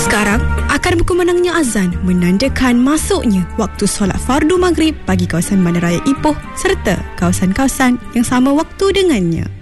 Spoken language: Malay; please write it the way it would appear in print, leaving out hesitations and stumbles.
Sekarang akan berkumandangnya azan menandakan masuknya waktu solat fardu maghrib bagi kawasan Bandaraya Ipoh serta kawasan-kawasan yang sama waktu dengannya.